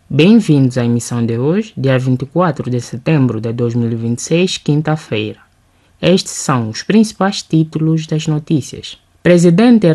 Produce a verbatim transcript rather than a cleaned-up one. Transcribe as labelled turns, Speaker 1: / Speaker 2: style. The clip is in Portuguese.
Speaker 1: Bem-vindos à emissão de hoje, dia vinte e quatro de setembro de dois mil e vinte e seis, quinta-feira. Estes são os principais títulos das notícias. Presidente